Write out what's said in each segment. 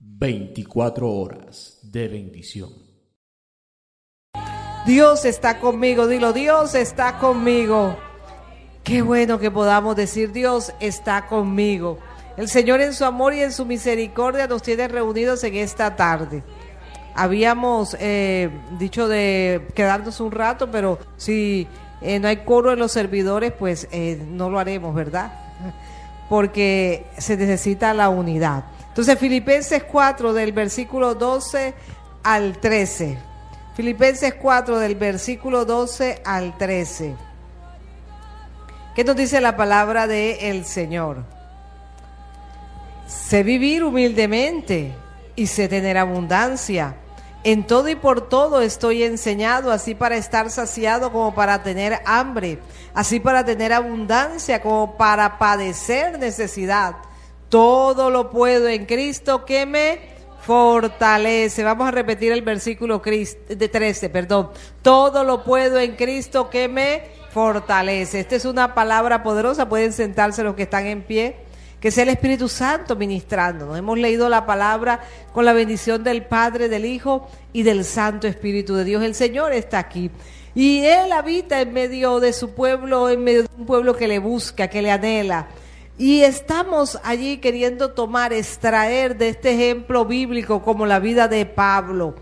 24 horas de bendición. Dios está conmigo, dilo, Dios está conmigo. Qué bueno que podamos decir, Dios está conmigo. El Señor en su amor y en su misericordia nos tiene reunidos en esta tarde. Habíamos dicho de quedarnos un rato, pero si no hay coro en los servidores, pues no lo haremos, ¿verdad? Porque se necesita la unidad. Entonces, Filipenses 4 del versículo 12 al 13. Filipenses 4 del versículo 12 al 13. ¿Qué nos dice la palabra del Señor? Sé vivir humildemente y sé tener abundancia. En todo y por todo estoy enseñado, así para estar saciado como para tener hambre, así para tener abundancia como para padecer necesidad. Todo lo puedo en Cristo que me fortalece. Vamos a repetir el versículo 13. Todo lo puedo en Cristo que me fortalece. Esta es una palabra poderosa. Pueden sentarse los que están en pie. Que sea el Espíritu Santo ministrándonos. Hemos leído la palabra con la bendición del Padre, del Hijo y del Santo Espíritu de Dios. El Señor está aquí. Y Él habita en medio de su pueblo, en medio de un pueblo que le busca, que le anhela. Y estamos allí queriendo extraer de este ejemplo bíblico como la vida de Pablo.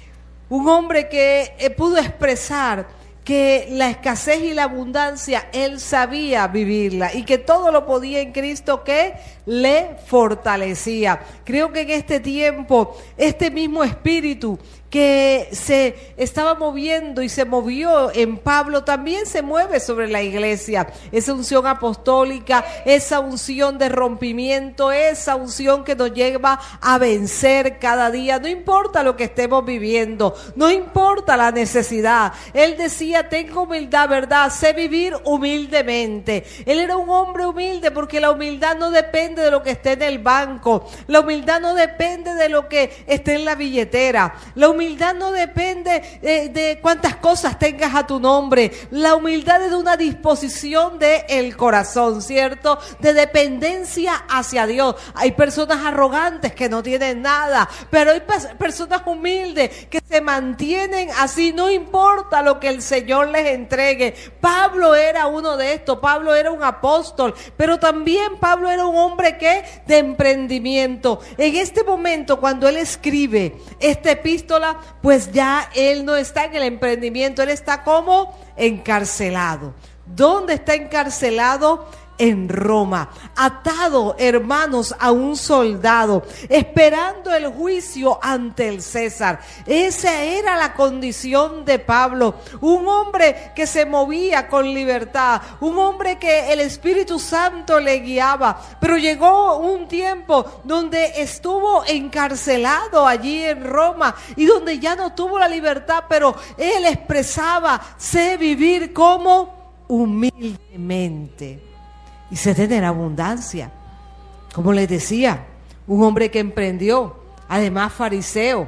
Un hombre que pudo expresar que la escasez y la abundancia él sabía vivirla y que todo lo podía en Cristo que le fortalecía. Creo que en este tiempo, este mismo espíritu que se estaba moviendo y se movió en Pablo, también se mueve sobre la iglesia. Esa unción apostólica, esa unción de rompimiento, esa unción que nos lleva a vencer cada día. No importa lo que estemos viviendo, no importa la necesidad. Él decía, tengo humildad, ¿verdad? Sé vivir humildemente. Él era un hombre humilde porque la humildad no depende de lo que esté en el banco. La humildad no depende de lo que esté en la billetera. La humildad no depende de cuántas cosas tengas a tu nombre. La humildad es de una disposición del corazón, ¿cierto? De dependencia hacia Dios. Hay personas arrogantes que no tienen nada, pero hay personas humildes que se mantienen así, no importa lo que el Señor les entregue. Pablo era uno de estos. Pablo era un apóstol, pero también Pablo era un hombre de emprendimiento. En este momento, cuando él escribe esta epístola, pues ya él no está en el emprendimiento, él está como encarcelado. ¿Dónde está encarcelado? En Roma, atado, hermanos, a un soldado, esperando el juicio ante el César. Esa era la condición de Pablo, un hombre que se movía con libertad, un hombre que el Espíritu Santo le guiaba, pero llegó un tiempo donde estuvo encarcelado allí en Roma y donde ya no tuvo la libertad, pero él expresaba, sé vivir como humildemente. Y sé tener abundancia. Como les decía, un hombre que emprendió, además fariseo,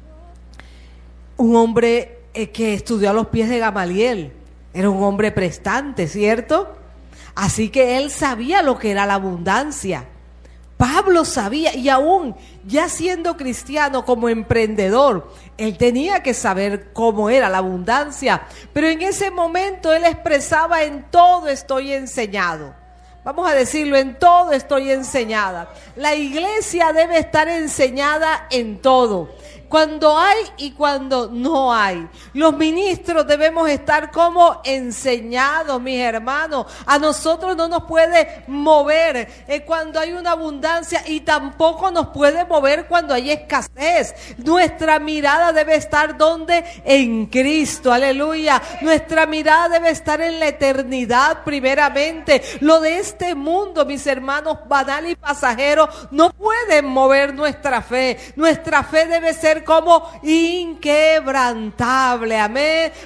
un hombre que estudió a los pies de Gamaliel, era un hombre prestante, ¿cierto? Así que él sabía lo que era la abundancia. Pablo sabía, y aún ya siendo cristiano como emprendedor, él tenía que saber cómo era la abundancia. Pero en ese momento él expresaba, en todo estoy enseñado. Vamos a decirlo, en todo estoy enseñada. La iglesia debe estar enseñada en todo. Cuando hay y cuando no hay. Los ministros debemos estar como enseñados, mis hermanos. A nosotros no nos puede mover cuando hay una abundancia y tampoco nos puede mover cuando hay escasez. Nuestra mirada debe estar ¿dónde? En Cristo, aleluya. Nuestra mirada debe estar en la eternidad primeramente. Lo de este mundo, mis hermanos, banal y pasajero, no pueden mover nuestra fe. Nuestra fe debe ser como inquebrantable, amén.